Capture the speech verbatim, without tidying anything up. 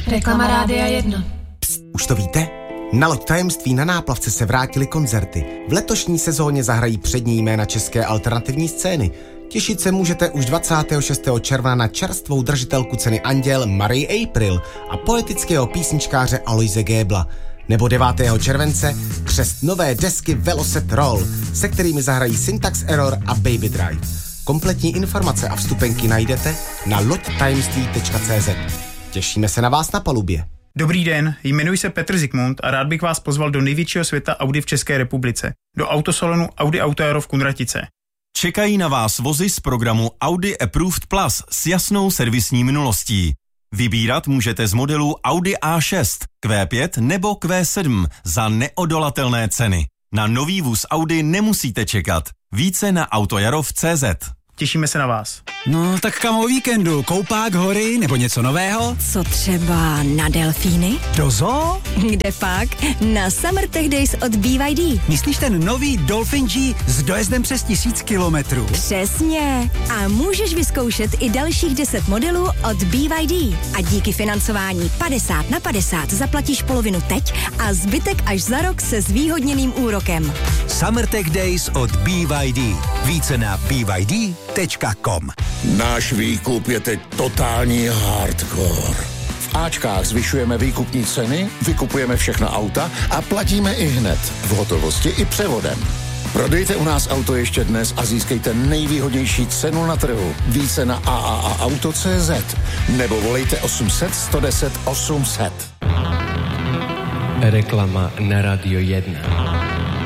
Reklama Rádia jedna. Pst, už to víte? Na Loď tajemství na Náplavce se vrátily koncerty. V letošní sezóně zahrají přední jména české alternativní scény. Těšit se můžete už dvacátého šestého června na čerstvou držitelku ceny Anděl Marie April a poetického písničkáře Aloise Gébla. Nebo devátého července křest nové desky Velocet Roll, se kterými zahrají Syntax Error a Baby Drive. Kompletní informace a vstupenky najdete na loď tajemství tečka cé zet. Těšíme se na vás na palubě. Dobrý den, jmenuji se Petr Zikmund a rád bych vás pozval do největšího světa Audi v České republice, do autosalonu Audi Auto Aero v Kunratice. Čekají na vás vozy z programu Audi Approved Plus s jasnou servisní minulostí. Vybírat můžete z modelů Audi A šest, Q pět nebo Q sedm za neodolatelné ceny. Na nový vůz Audi nemusíte čekat. Více na autojarov tečka cé zet. Těšíme se na vás. No, tak kam o víkendu? Koupák, hory nebo něco nového? Co třeba na delfíny? Do zoo? Kde pak? Na Summer Tech Days od B Y D. Myslíš ten nový Dolphin G s dojezdem přes tisíc kilometrů? Přesně. A můžeš vyzkoušet i dalších deset modelů od B Y D. A díky financování padesát na padesát zaplatíš polovinu teď a zbytek až za rok se zvýhodněným úrokem. Summer Tech Days od B Y D. Více na b y d tečka com. Náš výkup je teď totální hardcore. V Ačkách zvyšujeme výkupní ceny, vykupujeme všechna auta a platíme i hned, v hotovosti i převodem. Prodejte u nás auto ještě dnes a získejte nejvýhodnější cenu na trhu. Více na a a a auto tečka cé zet nebo volejte osm set, sto deset, osm set. Reklama na Radio jedna.